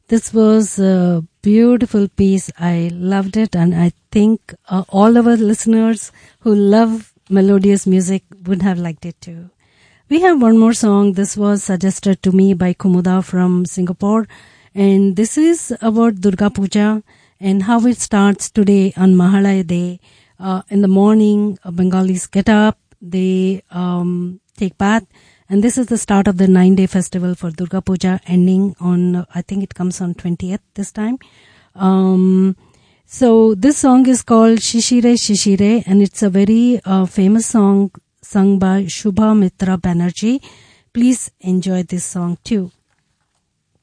This was a beautiful piece. I loved it, and I think all our listeners who love melodious music would have liked it too. We have one more song. This was suggested to me by Kumuda from Singapore, and this is about Durga Puja and how it starts today on Mahalaya Day. In the morning, Bengalis get up, they take bath, and this is the start of the 9-day festival for Durga Puja, ending on, I think it comes on 20th this time. So this song is called Shishire Shishire, and it's a very famous song sung by Shubha Mitra Banerjee. Please enjoy this song too.